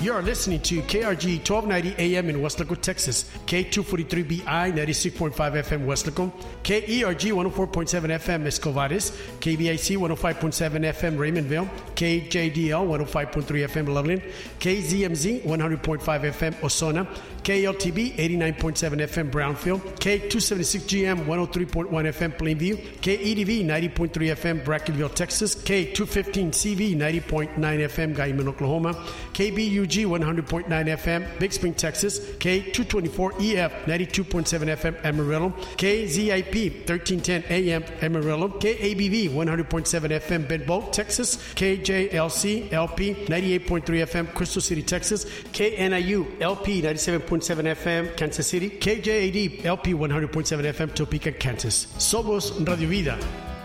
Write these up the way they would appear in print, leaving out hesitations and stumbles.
You are listening to KRG 1290 AM in Weslaco, Texas, K243BI 96.5 FM Weslaco, KERG 104.7 FM Escovares, KBIC 105.7 FM Raymondville, KJDL 105.3 FM Loveland, KZMZ 100.5 FM Osona, KLTB 89.7 FM Brownfield, K276GM 103.1 FM Plainview, KEDV 90.3 FM Brackenville, Texas, K215CV 90.9 FM Guyman, Oklahoma, KBUG 100.9 FM Big Spring, Texas, K224EF 92.7 FM Amarillo, KZIP 1310 AM Amarillo, KABV 100.7 FM Bedboe, Texas, KJLC LP 98.3 FM Crystal City, Texas, KNIU LP 97.7 FM Kansas City, KJAD LP 100.7 FM Topeka, Kansas. Somos Radio Vida.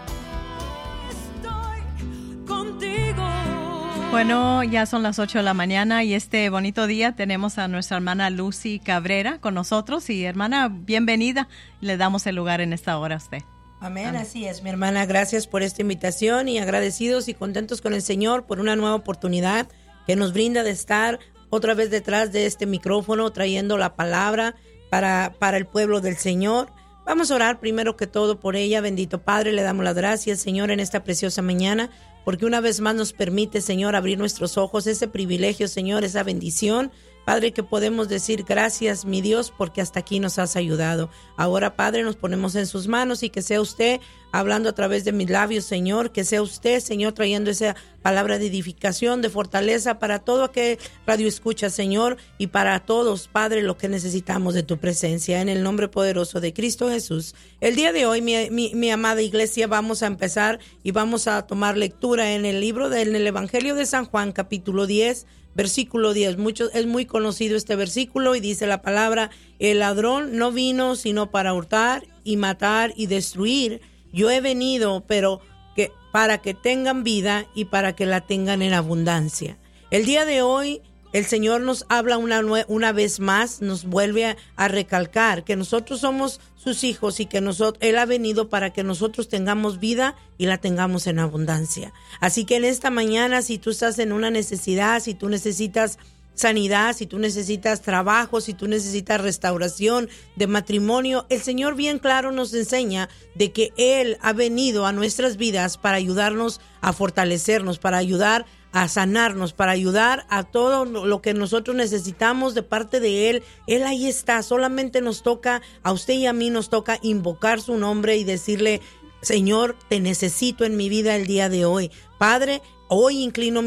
Bueno, ya son las 8 de la mañana y este bonito día tenemos a nuestra hermana Lucy Cabrera con nosotros. Y hermana, bienvenida. Le damos el lugar en esta hora a usted. Amén, así es, mi hermana. Gracias por esta invitación y agradecidos y contentos con el Señor por una nueva oportunidad que nos brinda de estar otra vez detrás de este micrófono trayendo la palabra para el pueblo del Señor. Vamos a orar primero que todo por ella. Bendito Padre, le damos las gracias, Señor, en esta preciosa mañana, porque una vez más nos permite, Señor, abrir nuestros ojos, ese privilegio, Señor, esa bendición, Padre, que podemos decir gracias, mi Dios, porque hasta aquí nos has ayudado. Ahora, Padre, nos ponemos en sus manos y que sea usted hablando a través de mis labios, Señor, que sea usted, Señor, trayendo esa palabra de edificación, de fortaleza para todo aquel radio escucha, Señor, y para todos, Padre, lo que necesitamos de tu presencia, en el nombre poderoso de Cristo Jesús. El día de hoy, mi amada iglesia, vamos a empezar y vamos a tomar lectura en el Evangelio de San Juan, capítulo 10, versículo 10. Es muy conocido este versículo y dice la palabra: el ladrón no vino sino para hurtar y matar y destruir. Yo he venido, pero para que tengan vida y para que la tengan en abundancia. El día de hoy el Señor nos habla una vez más, nos vuelve a recalcar que nosotros somos sus hijos y que Él ha venido para que nosotros tengamos vida y la tengamos en abundancia. Así que en esta mañana, si tú estás en una necesidad, si tú necesitas sanidad, si tú necesitas trabajo, si tú necesitas restauración de matrimonio, el Señor bien claro nos enseña de que Él ha venido a nuestras vidas para ayudarnos a fortalecernos, para ayudar a sanarnos, para ayudar a todo lo que nosotros necesitamos de parte de Él. Él ahí está, solamente nos toca, a usted y a mí nos toca invocar su nombre y decirle: Señor, te necesito en mi vida el día de hoy. Padre, hoy inclino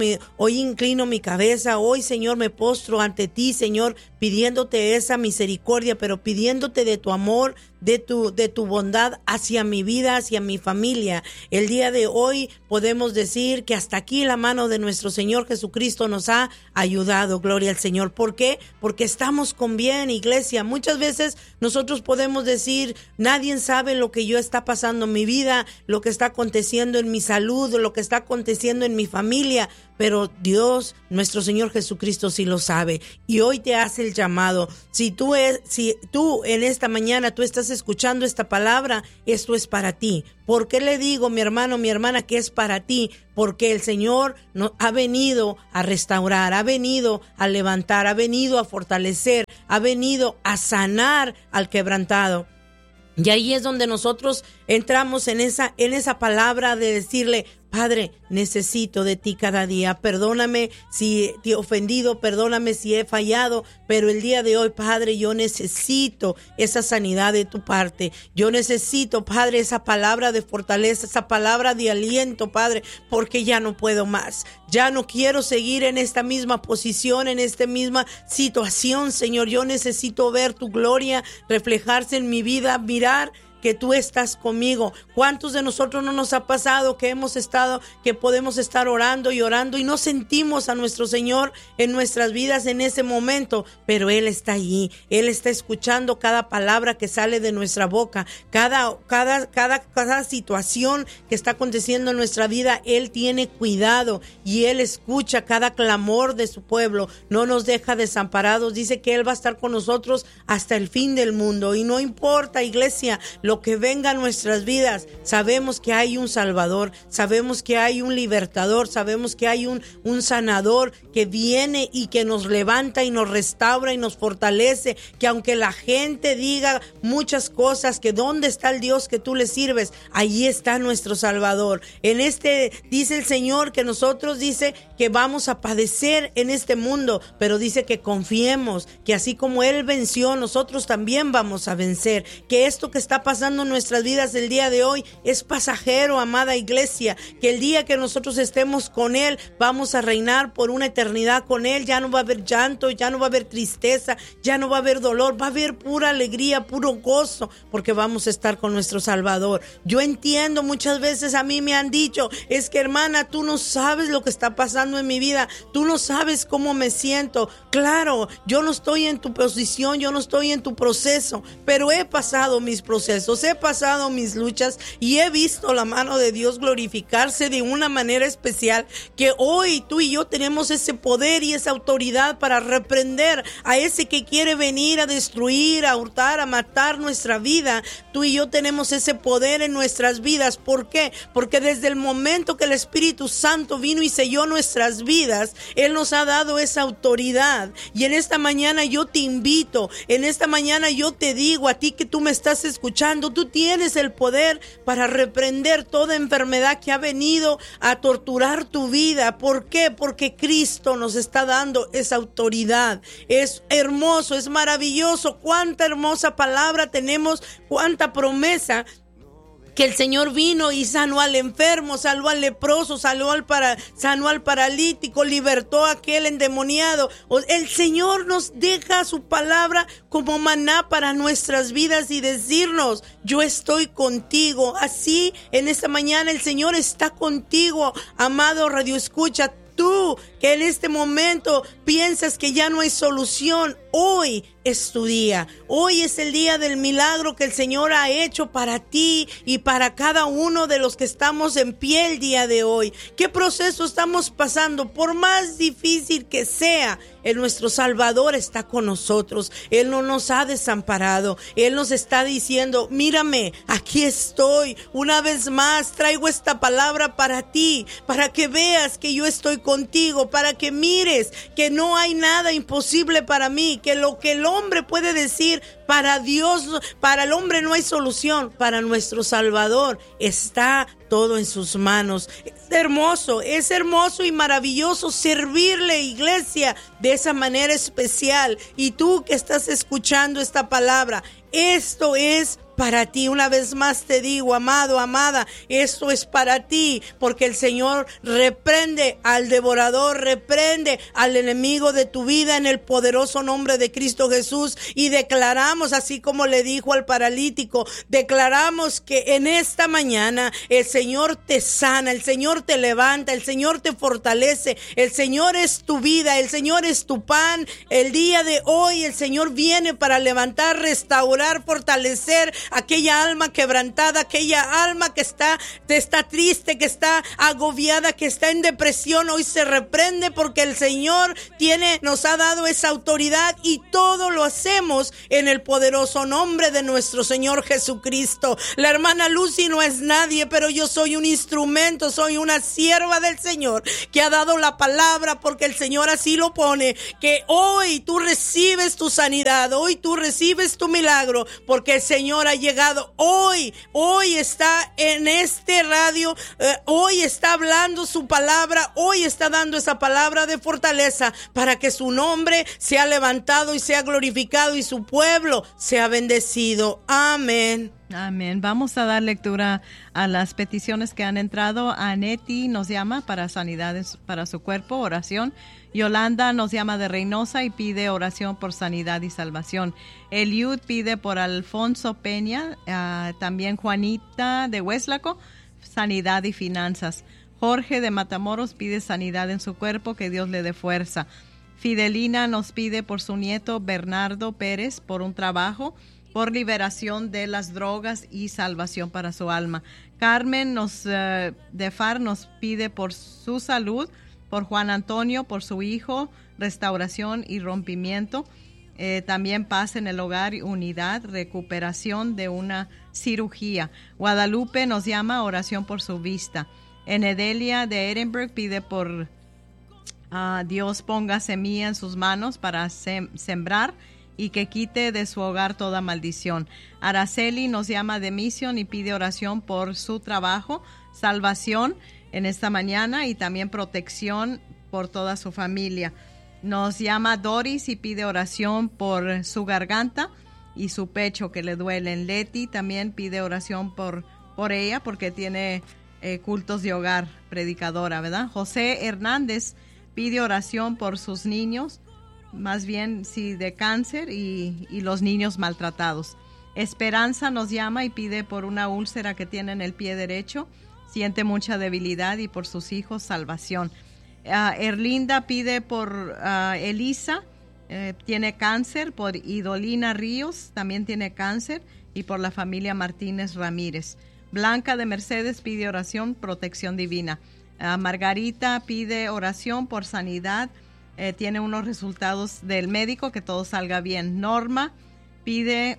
mi cabeza, hoy, Señor, me postro ante ti, Señor, pidiéndote esa misericordia, pero pidiéndote de tu amor, de tu bondad hacia mi vida, hacia mi familia. El día de hoy podemos decir que hasta aquí la mano de nuestro Señor Jesucristo nos ha ayudado. Gloria al Señor. ¿Por qué? Porque estamos con bien, iglesia. Muchas veces nosotros podemos decir: nadie sabe lo que yo está pasando en mi vida, lo que está aconteciendo en mi salud, lo que está aconteciendo en mi familia, pero Dios, nuestro Señor Jesucristo, sí lo sabe. Y hoy te hace el llamado. Si tú en esta mañana tú estás escuchando esta palabra, esto es para ti. ¿Por qué le digo, mi hermano, mi hermana, que es para ti? Porque el Señor ha venido a restaurar, ha venido a levantar, ha venido a fortalecer, ha venido a sanar al quebrantado. Y ahí es donde nosotros entramos en esa palabra de decirle: Padre, necesito de ti cada día. Perdóname si te he ofendido, perdóname si he fallado, pero el día de hoy, Padre, yo necesito esa sanidad de tu parte. Yo necesito, Padre, esa palabra de fortaleza, esa palabra de aliento, Padre, porque ya no puedo más. Ya no quiero seguir en esta misma posición, en esta misma situación, Señor. Yo necesito ver tu gloria reflejarse en mi vida, mirar que tú estás conmigo. ¿Cuántos de nosotros no nos ha pasado que podemos estar orando y no sentimos a nuestro Señor en nuestras vidas en ese momento? Pero Él está allí, Él está escuchando cada palabra que sale de nuestra boca, cada situación que está aconteciendo en nuestra vida. Él tiene cuidado y Él escucha cada clamor de su pueblo, no nos deja desamparados. Dice que Él va a estar con nosotros hasta el fin del mundo, y no importa, iglesia, lo que venga a nuestras vidas, sabemos que hay un Salvador, sabemos que hay un libertador, sabemos que hay un sanador que viene y que nos levanta y nos restaura y nos fortalece, que aunque la gente diga muchas cosas, que dónde está el Dios que tú le sirves, allí está nuestro Salvador. Dice el Señor que nosotros, dice que vamos a padecer en este mundo, pero dice que confiemos, que así como Él venció, nosotros también vamos a vencer, que esto que está pasando en nuestras vidas el día de hoy es pasajero, amada iglesia, que el día que nosotros estemos con Él, vamos a reinar por una eternidad con Él. Ya no va a haber llanto, ya no va a haber tristeza, ya no va a haber dolor, va a haber pura alegría, puro gozo, porque vamos a estar con nuestro Salvador. Yo entiendo, muchas veces a mí me han dicho, es que hermana, tú no sabes lo que está pasando en mi vida, tú no sabes cómo me siento. Claro, yo no estoy en tu posición, yo no estoy en tu proceso, pero he pasado mis procesos, he pasado mis luchas y he visto la mano de Dios glorificarse de una manera especial, que hoy tú y yo tenemos ese poder y esa autoridad para reprender a ese que quiere venir a destruir, a hurtar, a matar nuestra vida. Tú y yo tenemos ese poder en nuestras vidas. ¿Por qué? Porque desde el momento que el Espíritu Santo vino y selló nuestras vidas, Él nos ha dado esa autoridad. Y en esta mañana yo te invito, en esta mañana yo te digo a ti que tú me estás escuchando, tú tienes el poder para reprender toda enfermedad que ha venido a torturar tu vida. ¿Por qué? Porque Cristo nos está dando esa autoridad. Es hermoso, es maravilloso. Cuánta hermosa palabra tenemos, cuánta promesa, que el Señor vino y sanó al enfermo, sanó al leproso, sanó al paralítico, libertó a aquel endemoniado. El Señor nos deja su palabra como maná para nuestras vidas y decirnos, yo estoy contigo. Así en esta mañana el Señor está contigo, amado Radio Escucha. Tú que en este momento piensas que ya no hay solución, hoy es tu día. Hoy es el día del milagro que el Señor ha hecho para ti y para cada uno de los que estamos en pie el día de hoy. ¿Qué proceso estamos pasando? Por más difícil que sea, nuestro Salvador está con nosotros. Él no nos ha desamparado. Él nos está diciendo, mírame, aquí estoy. Una vez más traigo esta palabra para ti, para que veas que yo estoy contigo, para que mires que no hay nada imposible para mí, que lo que el hombre puede decir, para Dios, para el hombre no hay solución. Para nuestro Salvador está todo en sus manos. Es hermoso y maravilloso servirle, iglesia, de esa manera especial. Y tú que estás escuchando esta palabra, esto es para ti. Una vez más te digo, amado, amada, esto es para ti, porque el Señor reprende al devorador, reprende al enemigo de tu vida en el poderoso nombre de Cristo Jesús. Y declaramos, así como le dijo al paralítico, declaramos que en esta mañana el Señor te sana, el Señor te levanta, el Señor te fortalece, el Señor es tu vida, el Señor es tu pan. El día de hoy el Señor viene para levantar, restaurar, fortalecer aquella alma quebrantada, aquella alma que está triste, que está agobiada, que está en depresión. Hoy se reprende porque el Señor nos ha dado esa autoridad y todo lo hacemos en el poderoso nombre de nuestro Señor Jesucristo. La hermana Lucy no es nadie, pero yo soy un instrumento, soy una sierva del Señor que ha dado la palabra porque el Señor así lo pone, que hoy tú recibes tu sanidad, hoy tú recibes tu milagro, porque el Señor ha llegado hoy está en este radio, hoy está hablando su palabra, hoy está dando esa palabra de fortaleza para que su nombre sea levantado y sea glorificado y su pueblo sea bendecido. Amén. Amén. Vamos a dar lectura a las peticiones que han entrado. Aneti nos llama para sanidades para su cuerpo, oración. Yolanda nos llama de Reynosa y pide oración por sanidad y salvación. Eliud pide por Alfonso Peña, también Juanita de Hueslaco, sanidad y finanzas. Jorge de Matamoros pide sanidad en su cuerpo, que Dios le dé fuerza. Fidelina nos pide por su nieto Bernardo Pérez, por un trabajo, por liberación de las drogas y salvación para su alma. Carmen de Far nos pide por su salud, por Juan Antonio, por su hijo, restauración y rompimiento. También paz en el hogar, unidad, recuperación de una cirugía. Guadalupe nos llama, oración por su vista. Enedelia de Edinburgh pide por Dios ponga semilla en sus manos para sembrar y que quite de su hogar toda maldición. Araceli nos llama de Mission y pide oración por su trabajo, salvación en esta mañana y también protección por toda su familia. Nos llama Doris y pide oración por su garganta y su pecho que le duelen. Leti también pide oración por ella porque tiene cultos de hogar, predicadora, ¿verdad? José Hernández pide oración por sus niños, más bien sí de cáncer y los niños maltratados. Esperanza nos llama y pide por una úlcera que tiene en el pie derecho, siente mucha debilidad y por sus hijos salvación. Erlinda pide por Elisa, tiene cáncer, por Idolina Ríos, también tiene cáncer, y por la familia Martínez Ramírez. Blanca de Mercedes pide oración, protección divina. Margarita pide oración por sanidad, tiene unos resultados del médico, que todo salga bien. Norma pide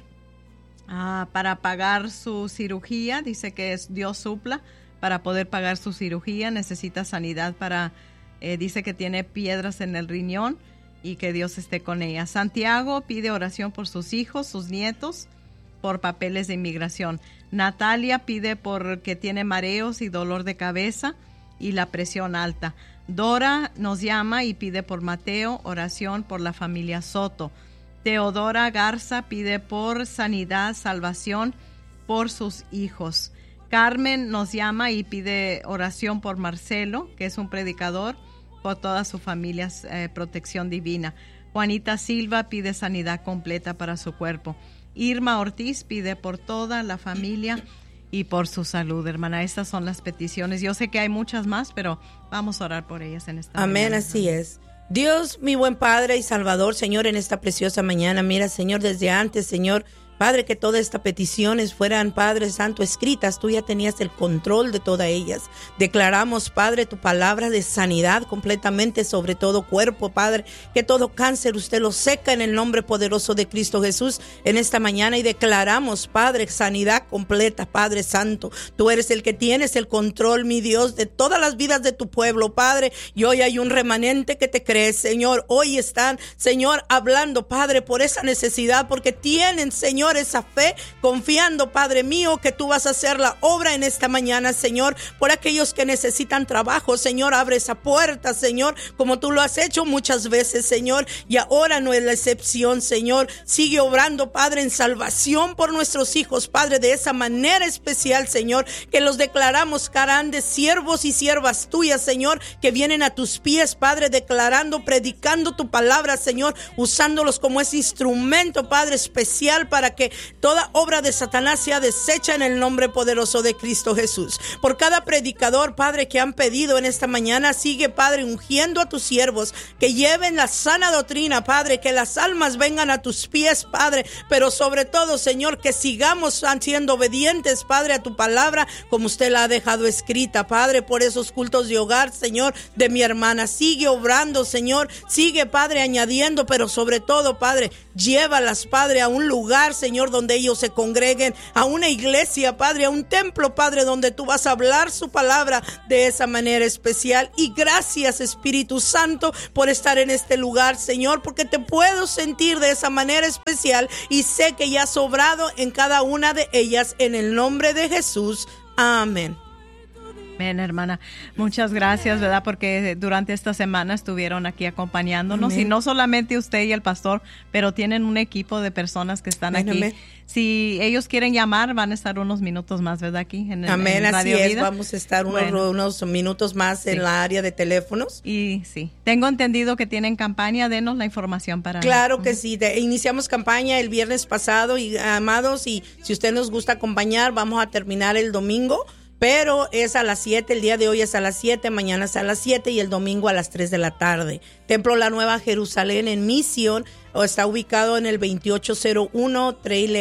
para pagar su cirugía, dice que Dios supla para poder pagar su cirugía, necesita sanidad para... dice que tiene piedras en el riñón y que Dios esté con ella. Santiago pide oración por sus hijos, sus nietos, por papeles de inmigración. Natalia pide porque tiene mareos y dolor de cabeza y la presión alta. Dora nos llama y pide por Mateo, oración por la familia Soto. Teodora Garza pide por sanidad, salvación por sus hijos. Carmen nos llama y pide oración por Marcelo, que es un predicador, por toda su familia, protección divina. Juanita Silva pide sanidad completa para su cuerpo. Irma Ortiz pide por toda la familia y por su salud, hermana. Estas son las peticiones. Yo sé que hay muchas más, pero vamos a orar por ellas en esta Amén, mañana. así es. Dios, mi buen Padre y Salvador, Señor, en esta preciosa mañana, mira, Señor, desde antes, Señor, Padre, que todas estas peticiones fueran, Padre Santo, escritas. Tú ya tenías el control de todas ellas. Declaramos, Padre, tu palabra de sanidad completamente sobre todo cuerpo, Padre. Que todo cáncer usted lo seca en el nombre poderoso de Cristo Jesús en esta mañana. Y declaramos, Padre, sanidad completa, Padre Santo. Tú eres el que tienes el control, mi Dios, de todas las vidas de tu pueblo, Padre. Y hoy hay un remanente que te crees, Señor. Hoy están, Señor, hablando, Padre, por esa necesidad, porque tienen, Señor, esa fe, confiando, Padre mío, que tú vas a hacer la obra en esta mañana, Señor, por aquellos que necesitan trabajo, Señor, abre esa puerta, Señor, como tú lo has hecho muchas veces, Señor, y ahora no es la excepción, Señor. Sigue obrando, Padre, en salvación por nuestros hijos, Padre, de esa manera especial, Señor, que los declaramos grandes siervos y siervas tuyas, Señor, que vienen a tus pies, Padre, declarando, predicando tu palabra, Señor, usándolos como ese instrumento, Padre, especial para que toda obra de Satanás sea deshecha en el nombre poderoso de Cristo Jesús. Por cada predicador, Padre, que han pedido en esta mañana, sigue, Padre, ungiendo a tus siervos, que lleven la sana doctrina, Padre, que las almas vengan a tus pies, Padre, pero sobre todo, Señor, que sigamos siendo obedientes, Padre, a tu palabra, como usted la ha dejado escrita, Padre, por esos cultos de hogar, Señor, de mi hermana. Sigue obrando, Señor, sigue, Padre, añadiendo, pero sobre todo, Padre, llévalas, Padre, a un lugar, Señor, donde ellos se congreguen, a una iglesia, Padre, a un templo, Padre, donde tú vas a hablar su palabra de esa manera especial. Y gracias, Espíritu Santo, por estar en este lugar, Señor, porque te puedo sentir de esa manera especial y sé que ya has obrado en cada una de ellas, en el nombre de Jesús. Amén. Amén, hermana. Muchas gracias, ¿verdad? Porque durante esta semana estuvieron aquí acompañándonos. Amén. Y no solamente usted y el pastor, pero tienen un equipo de personas que están aquí. Amén. Si ellos quieren llamar, van a estar unos minutos más, ¿verdad? Aquí en Amén, en Radio así es. Vida. Vamos a estar unos minutos más en la área de teléfonos. Y sí, tengo entendido que tienen campaña. Denos la información para... Claro que sí. Iniciamos campaña el viernes pasado y, amados, y si usted nos gusta acompañar, vamos a terminar el domingo. Pero es a las 7, el día de hoy es a las 7, mañana es a las 7 y el domingo a las 3 de la tarde. Templo La Nueva Jerusalén en Mission, está ubicado en el 2801 Trey Leal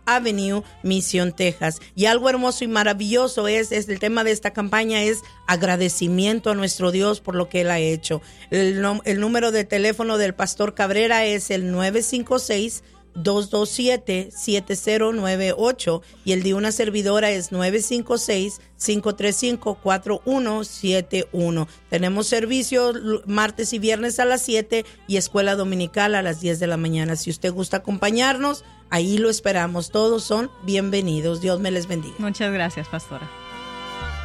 Avenue, Mission, Texas. Y algo hermoso y maravilloso es el tema de esta campaña es agradecimiento a nuestro Dios por lo que Él ha hecho. El número de teléfono del Pastor Cabrera es el 956-227-7098 y el de una servidora es 956-535-4171. Tenemos servicios martes y viernes a las 7 y escuela dominical a las 10 de la mañana. Si usted gusta acompañarnos, ahí lo esperamos. Todos son bienvenidos. Dios me les bendiga. Muchas gracias, pastora.